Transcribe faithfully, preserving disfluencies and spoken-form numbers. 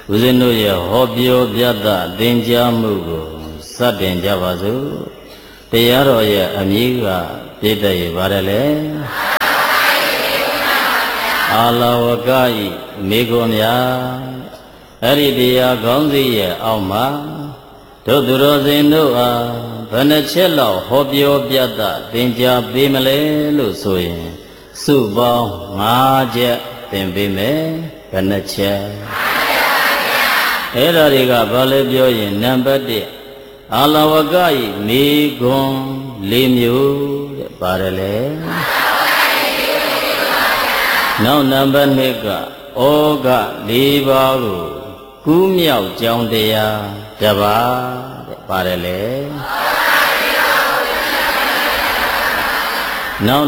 ဦးဇင်းတို့ရဲ့ဟောပြောပြသသင်ကြားမှုကိုစတင်ကြပါစို့တရားတော်ရဲ့အမည်ကပြည့်တဲ့ရပါတယ်လေအာလဝကဤမိဂုံများအဲ့ဒီတရားကောင်းစီရဲ့အောက်မှာတို့သူတော်စင်တို့အားဘယ်နှချက်လောက်ဟောပြောပြသသင်ကြားပေးမလဲလို့ဆိုရင်စုပေါင်း၅ချက်သင်ပေးမယ်ဘယ်နှချက်အဲ့ဒါတွေကဘာလဲပြောရင်နံပါတ်၁အာလဝကဤမိဂုံ၄မျိုးတဲ့ပါတယ်လေနောက်နံပါတ်၂ကဩဃ၄ပါးကိုကူးမြောက်ကြောင်းတရားတစ်ပါးတဲ့ပါတယ်လေနောက်